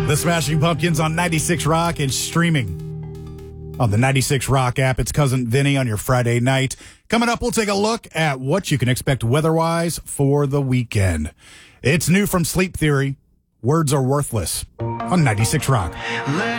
The Smashing Pumpkins on 96 Rock and streaming on the 96 Rock app. It's Cousin Vinny on your Friday night. Coming up, we'll take a look at what you can expect weather-wise for the weekend. It's new from Sleep Theory. Words Are Worthless on 96 Rock.